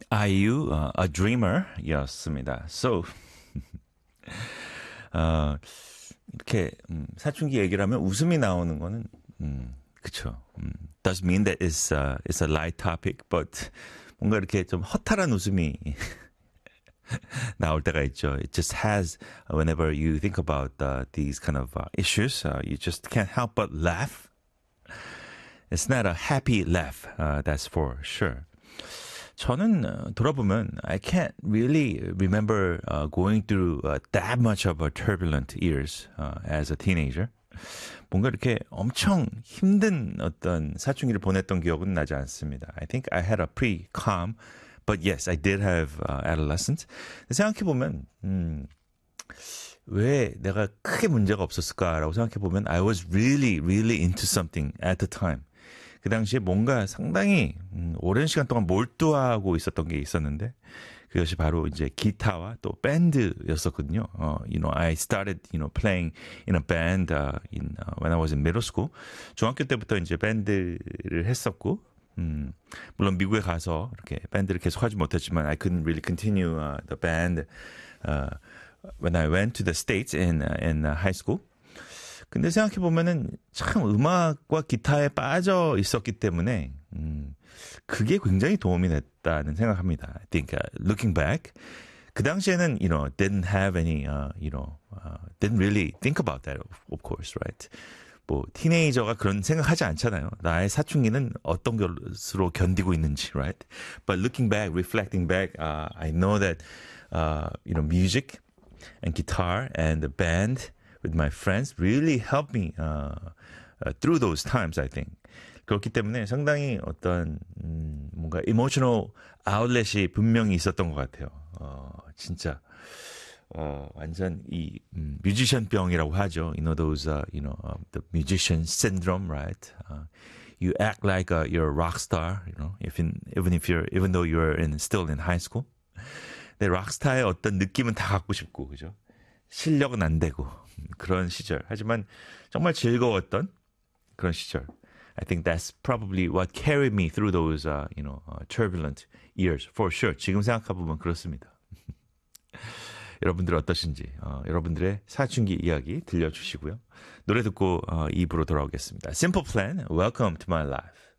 IU, A Dreamer 였습니다. So, 어, 이렇게 사춘기 얘기를 하면 웃음이 나오는 거는 그쵸. Does mean that it's a light topic, but 뭔가 이렇게 좀 허탈한 웃음이 나올 때가 있죠. It just has, whenever you think about these kind of issues, you just can't help but laugh. It's not a happy laugh, that's for sure. 저는 돌아보면 I can't really remember going through that much of a turbulent years as a teenager. 뭔가 이렇게 엄청 힘든 어떤 사춘기를 보냈던 기억은 나지 않습니다. I think I had a pretty calm, but yes, I did have adolescence. 생각해보면 왜 내가 크게 문제가 없었을까라고 생각해보면 I was really, really into something at the time. 그 당시에 뭔가 상당히 오랜 시간 동안 몰두하고 있었던 게 있었는데 그것이 바로 이제 기타와 또 밴드였었거든요. I started, playing in a band when I was in middle school. 중학교 때부터 이제 밴드를 했었고, 물론 미국에 가서 이렇게 밴드를 계속 하지 못했지만 I couldn't really continue the band when I went to the States in high school. 근데 생각해보면은 참 음악과 기타에 빠져 있었기 때문에, 그게 굉장히 도움이 됐다는 생각합니다. I think, looking back, 그 당시에는, didn't have any, didn't really think about that, of course, right? 뭐, 티네이저가 그런 생각하지 않잖아요. 나의 사춘기는 어떤 것으로 견디고 있는지, right? But looking back, reflecting back, I know that, music and guitar and the band with my friends really helped me through those times, I think. 그렇기 때문에 상당히 어떤 뭔가 emotional outlet이 분명히 있었던 것 같아요. 진짜 완전 이 뮤지션 병이라고 하죠. Those the musician syndrome, right? You act like you're a rock star, even though you're still in high school. 네, 락스타의 어떤 느낌은 다 갖고 싶고, 그죠? 실력은 안 되고 그런 시절. 하지만 정말 즐거웠던 그런 시절. I think that's probably what carried me through those, turbulent years, for sure. 지금 생각해보면 그렇습니다. 여러분들 어떠신지, 여러분들의 사춘기 이야기 들려주시고요. 노래 듣고 2부로 돌아오겠습니다. Simple Plan, Welcome to My Life.